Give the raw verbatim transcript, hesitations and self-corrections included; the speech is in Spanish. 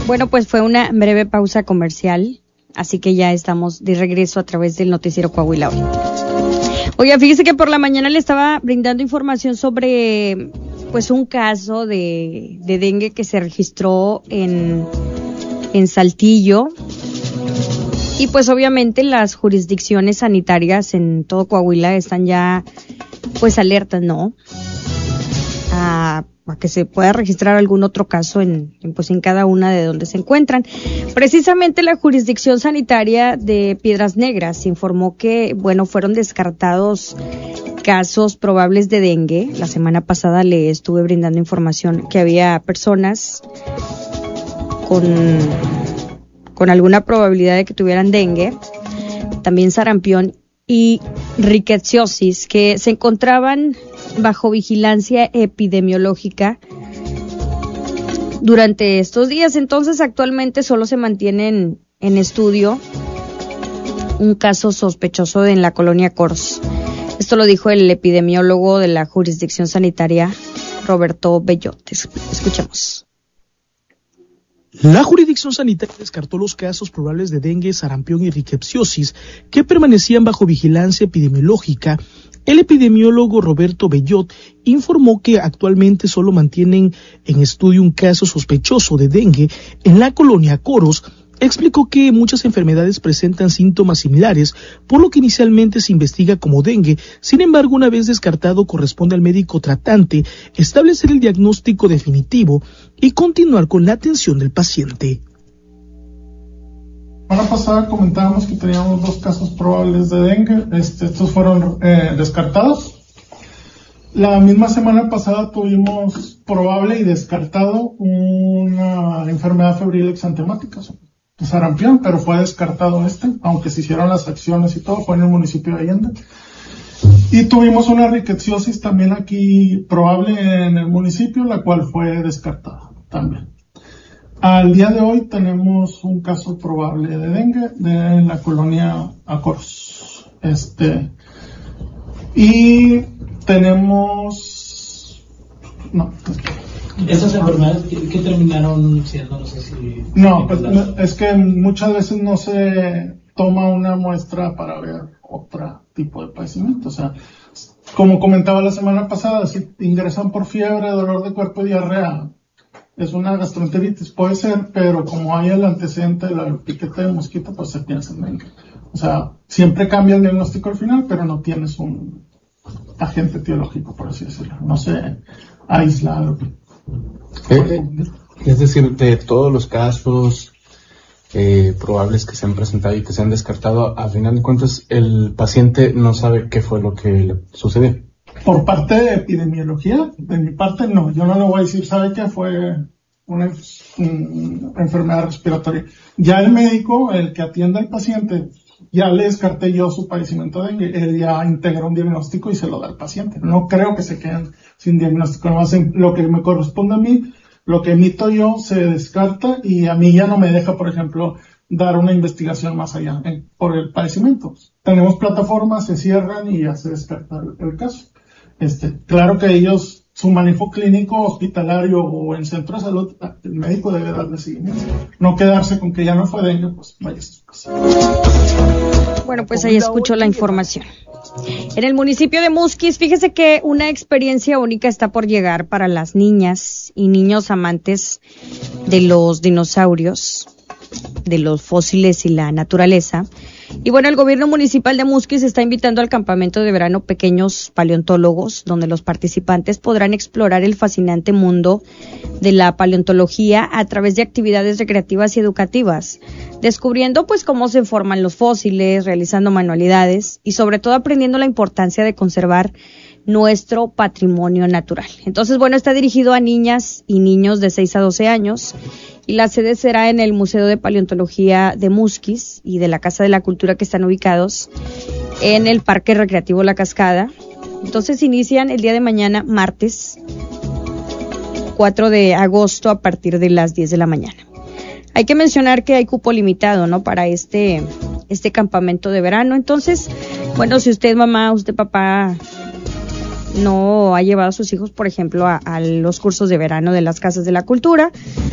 Bueno, pues fue una breve pausa comercial, así que ya estamos de regreso a través del Noticiero Coahuila hoy. Oiga, fíjese que por la mañana le estaba brindando información sobre pues un caso de, de dengue que se registró en, en Saltillo. Y pues obviamente las jurisdicciones sanitarias en todo Coahuila están ya pues alertas, ¿no? A, a que se pueda registrar algún otro caso en, en pues en cada una de donde se encuentran. Precisamente la jurisdicción sanitaria de Piedras Negras informó que, bueno, fueron descartados casos probables de dengue. La semana pasada le estuve brindando información que había personas con, con alguna probabilidad de que tuvieran dengue, también sarampión y riqueciosis, que se encontraban bajo vigilancia epidemiológica durante estos días. Entonces, actualmente solo se mantienen en estudio un caso sospechoso en la colonia Coros. Esto lo dijo el epidemiólogo de la jurisdicción sanitaria, Roberto Bellot. Escuchemos. La jurisdicción sanitaria descartó los casos probables de dengue, sarampión y riqueciosis que permanecían bajo vigilancia epidemiológica. El epidemiólogo Roberto Bellot informó que actualmente solo mantienen en estudio un caso sospechoso de dengue en la colonia Coros. Explicó que muchas enfermedades presentan síntomas similares, por lo que inicialmente se investiga como dengue. Sin embargo, una vez descartado, corresponde al médico tratante establecer el diagnóstico definitivo y continuar con la atención del paciente. La semana pasada comentábamos que teníamos dos casos probables de dengue. Este, estos fueron eh, descartados. La misma semana pasada tuvimos probable y descartado una enfermedad febril exantemática, sarampión, pero fue descartado este, aunque se hicieron las acciones y todo, fue en el municipio de Allende. Y tuvimos una riqueciosis también aquí probable en el municipio, la cual fue descartada también. Al día de hoy tenemos un caso probable de dengue de la colonia Acoros. Este, y tenemos, no, ¿Esas enfermedades qué, qué terminaron siendo? No sé si... No, pues, es que muchas veces no se toma una muestra para ver otro tipo de padecimiento. O sea, como comentaba la semana pasada, si ingresan por fiebre, dolor de cuerpo y diarrea, es una gastroenteritis, puede ser, pero como hay el antecedente de la piqueta de mosquito, pues se piensa en dengue. O sea, siempre cambia el diagnóstico al final, pero no tienes un agente etiológico, por así decirlo. No se aísla algo. Eh, es decir, de todos los casos eh, probables que se han presentado y que se han descartado, a final de cuentas el paciente no sabe qué fue lo que le sucedió. Por parte de epidemiología, de mi parte no, yo no le voy a decir, ¿sabe qué fue una, una enfermedad respiratoria? Ya el médico, el que atiende al paciente, ya le descarté yo su padecimiento de dengue, él ya integra un diagnóstico y se lo da al paciente. No creo que se queden sin diagnóstico, no hacen lo que me corresponde a mí, lo que emito yo se descarta y a mí ya no me deja, por ejemplo, dar una investigación más allá en, por el padecimiento. Tenemos plataformas, se cierran y ya se descarta el, el caso. Este, claro que ellos, su manejo clínico, hospitalario o en centro de salud, el médico debe darle seguimiento. No quedarse con que ya no fue dengue, pues vaya a su casa. Bueno, pues ahí escuchó la información. En el municipio de Musquis, fíjese que una experiencia única está por llegar para las niñas y niños amantes de los dinosaurios, de los fósiles y la naturaleza. Y bueno, el gobierno municipal de Musquis está invitando al campamento de verano Pequeños Paleontólogos, donde los participantes podrán explorar el fascinante mundo de la paleontología a través de actividades recreativas y educativas, descubriendo pues cómo se forman los fósiles, realizando manualidades y sobre todo aprendiendo la importancia de conservar nuestro patrimonio natural. Entonces, bueno, está dirigido a niñas y niños de seis a doce años y la sede será en el Museo de Paleontología de Musquis y de la Casa de la Cultura, que están ubicados en el Parque Recreativo La Cascada. Entonces inician el día de mañana, martes cuatro de agosto, a partir de las diez de la mañana. Hay que mencionar que hay cupo limitado, ¿no?, para este este campamento de verano. Entonces, bueno, si usted mamá, usted papá no ha llevado a sus hijos, por ejemplo, a, a los cursos de verano de las Casas de la Cultura,